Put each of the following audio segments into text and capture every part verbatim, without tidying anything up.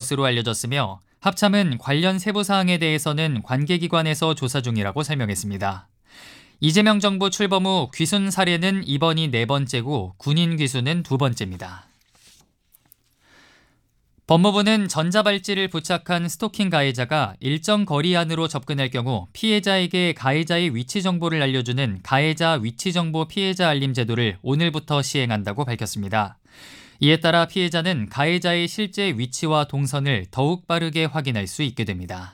것으로 알려졌으며 합참은 관련 세부 사항에 대해서는 관계기관에서 조사 중이라고 설명했습니다. 이재명 정부 출범 후 귀순 사례는 이번이 네 번째고 군인 귀순은 두 번째입니다. 법무부는 전자발찌를 부착한 스토킹 가해자가 일정 거리 안으로 접근할 경우 피해자에게 가해자의 위치 정보를 알려주는 가해자 위치정보 피해자 알림 제도를 오늘부터 시행한다고 밝혔습니다. 이에 따라 피해자는 가해자의 실제 위치와 동선을 더욱 빠르게 확인할 수 있게 됩니다.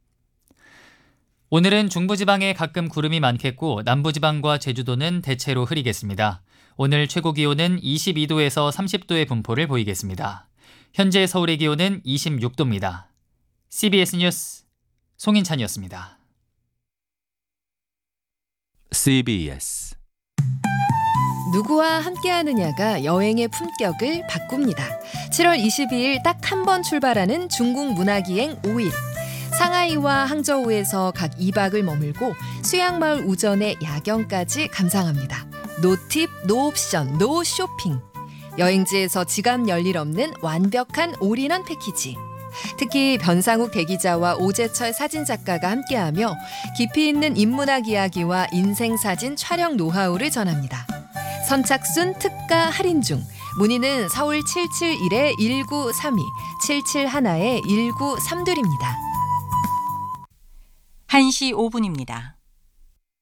오늘은 중부지방에 가끔 구름이 많겠고 남부지방과 제주도는 대체로 흐리겠습니다. 오늘 최고 기온은 이십이 도에서 삼십 도의 분포를 보이겠습니다. 현재 서울의 기온은 이십육 도입니다. 씨비에스 뉴스 송인찬이었습니다. 씨비에스 누구와 함께하느냐가 여행의 품격을 바꿉니다. 칠월 이십이일 딱 한 번 출발하는 중국 문화기행 오 일. 상하이와 항저우에서 각 이 박을 머물고 수양마을 우전의 야경까지 감상합니다. 노팁, 노옵션, 노쇼핑. 여행지에서 지갑 열일 없는 완벽한 올인원 패키지. 특히 변상욱 대기자와 오재철 사진작가가 함께하며 깊이 있는 인문학 이야기와 인생사진 촬영 노하우를 전합니다. 선착순 특가 할인 중. 문의는 서울 칠칠일 일구삼이, 칠칠일 일구삼이입니다. 한 시 오 분입니다.